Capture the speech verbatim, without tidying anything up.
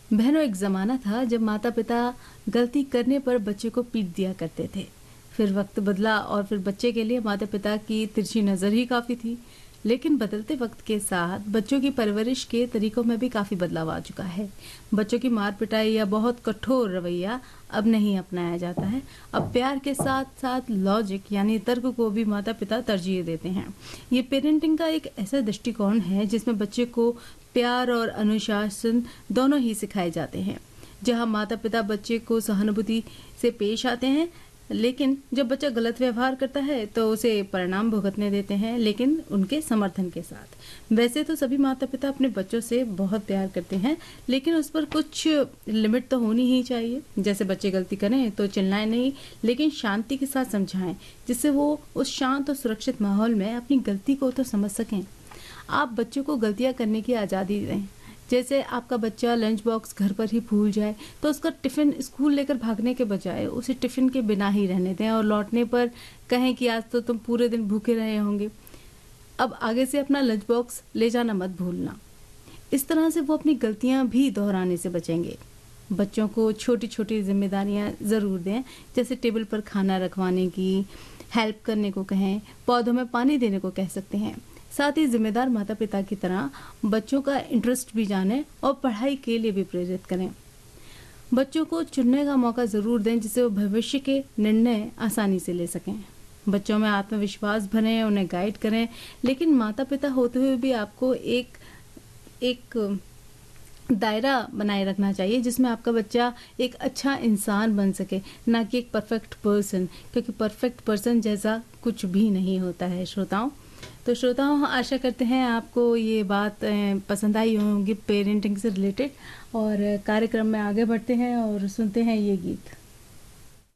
बहनों, एक ज़माना था जब माता-पिता गलती करने पर बच्चे को पीट दिया करते थे। फिर वक्त बदला और फिर बच्चे के लिए माता-पिता की तिरछी नज़र ही काफ़ी थी। लेकिन बदलते वक्त के साथ बच्चों की परवरिश के तरीकों में भी काफ़ी बदलाव आ चुका है। बच्चों की मार पिटाई या बहुत कठोर रवैया अब नहीं अपनाया जाता है। अब प्यार के साथ साथ लॉजिक यानी तर्क को भी माता-पिता तरजीह देते हैं। ये पेरेंटिंग का एक ऐसा दृष्टिकोण है जिसमें बच्चे को प्यार और अनुशासन दोनों ही सिखाए जाते हैं। जहां माता-पिता बच्चे को सहानुभूति से पेश आते हैं, लेकिन जब बच्चा गलत व्यवहार करता है तो उसे परिणाम भुगतने देते हैं, लेकिन उनके समर्थन के साथ। वैसे तो सभी माता-पिता अपने बच्चों से बहुत प्यार करते हैं, लेकिन उस पर कुछ लिमिट तो होनी ही चाहिए। जैसे बच्चे गलती करें तो चिल्लाएं नहीं, लेकिन शांति के साथ समझाएं, जिससे वो उस शांत और सुरक्षित माहौल में अपनी गलती को तो समझ सकें। आप बच्चों को गलतियां करने की आज़ादी दें। जैसे आपका बच्चा लंच बॉक्स घर पर ही भूल जाए तो उसका टिफ़िन स्कूल लेकर भागने के बजाय उसे टिफ़िन के बिना ही रहने दें और लौटने पर कहें कि आज तो तुम पूरे दिन भूखे रहे होंगे, अब आगे से अपना लंच बॉक्स ले जाना मत भूलना। इस तरह से वो अपनी गलतियां भी दोहराने से बचेंगे। बच्चों को छोटी छोटी जिम्मेदारियां ज़रूर दें, जैसे टेबल पर खाना रखवाने की, हेल्प करने को कहें, पौधों में पानी देने को कह सकते हैं। साथ ही जिम्मेदार माता पिता की तरह बच्चों का इंटरेस्ट भी जानें और पढ़ाई के लिए भी प्रेरित करें। बच्चों को चुनने का मौका ज़रूर दें, जिससे वो भविष्य के निर्णय आसानी से ले सकें। बच्चों में आत्मविश्वास भरें, उन्हें गाइड करें, लेकिन माता पिता होते हुए भी आपको एक एक दायरा बनाए रखना चाहिए जिसमें आपका बच्चा एक अच्छा इंसान बन सके, ना कि एक परफेक्ट पर्सन, क्योंकि परफेक्ट पर्सन जैसा कुछ भी नहीं होता है। श्रोताओं तो श्रोताओं आशा करते हैं आपको ये बात पसंद आई होंगी पेरेंटिंग से रिलेटेड, और कार्यक्रम में आगे बढ़ते हैं और सुनते हैं ये गीत।